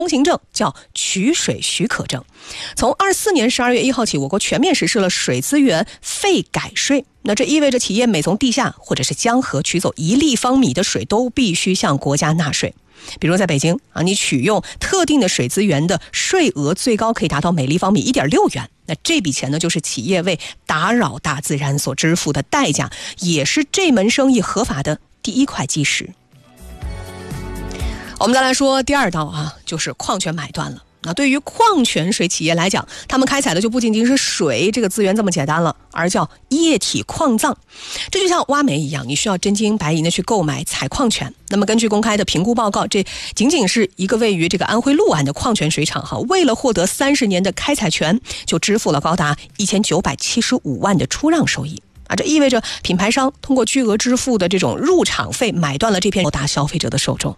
通行证叫取水许可证。从24年12月1号起，我国全面实施了水资源费改税。那这意味着企业每从地下或者是江河取走1立方米的水，都必须向国家纳税。比如在北京你取用特定的水资源的税额最高可以达到每立方米1.6元。那这笔钱呢，就是企业为打扰大自然所支付的代价，也是这门生意合法的第一块基石。我们再来说第二道就是矿权买断了。那对于矿泉水企业来讲，他们开采的就不仅仅是水这个资源这么简单了，而叫液体矿藏。这就像挖煤一样，你需要真金白银的去购买采矿权。那么根据公开的评估报告，这仅仅是一个位于这个安徽六安的矿泉水厂为了获得30年的开采权，就支付了高达1975万的出让收益。这意味着品牌商通过巨额支付的这种入场费，买断了这片大消费者的受众。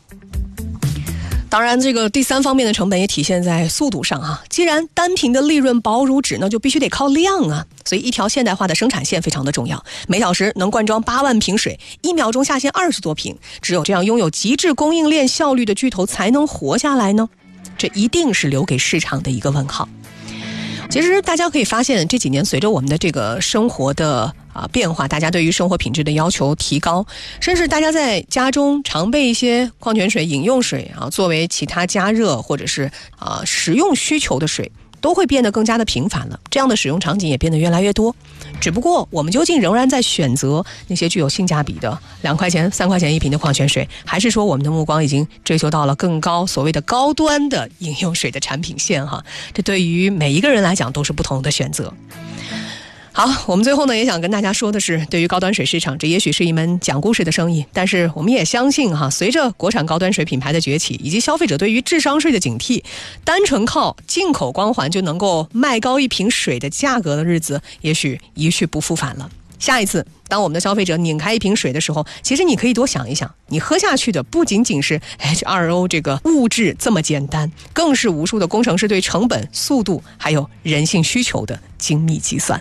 当然，这个第三方面的成本也体现在速度上既然单品的利润薄如纸，那就必须得靠量所以一条现代化的生产线非常的重要，每小时能灌装8万瓶水，1秒钟下线20多瓶。只有这样拥有极致供应链效率的巨头才能活下来呢？这一定是留给市场的一个问号。其实大家可以发现，这几年随着我们的这个生活的变化，大家对于生活品质的要求提高，甚至大家在家中常备一些矿泉水、饮用水作为其他加热或者是食用需求的水，都会变得更加的频繁了。这样的使用场景也变得越来越多。只不过我们究竟仍然在选择那些具有性价比的2块钱、3块钱一瓶的矿泉水，还是说我们的目光已经追求到了更高所谓的高端的饮用水的产品线这对于每一个人来讲都是不同的选择。好，我们最后呢也想跟大家说的是，对于高端水市场，这也许是一门讲故事的生意，但是我们也相信随着国产高端水品牌的崛起，以及消费者对于智商税的警惕，单纯靠进口光环就能够卖高一瓶水的价格的日子，也许一去不复返了。下一次当我们的消费者拧开一瓶水的时候，其实你可以多想一想，你喝下去的不仅仅是 H2O 这个物质这么简单，更是无数的工程师对成本、速度还有人性需求的精密计算。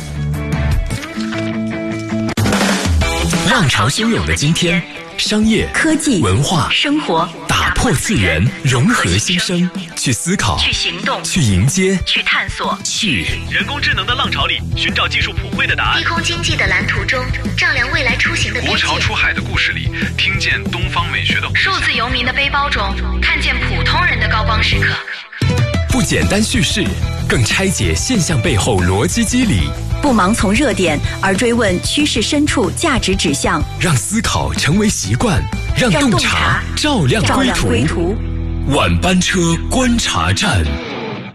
浪潮汹涌的今天，商业、 科技、 文化、 生活， 打破次元，融合新生，去思考， 去行动， 去迎接， 去探索， 去人工智能的浪潮里寻找技术普惠的答案， 低空经济的蓝图中丈量未来出行的边界， 国潮出海的故事里听见东方美学的数字游民的背包中看见普通人的高光时刻。 不简单叙事，更拆解现象背后逻辑机理， 不盲从热点，而追问趋势深处价值指向， 让思考成为习惯，让洞察照亮归途。晚班车观察站。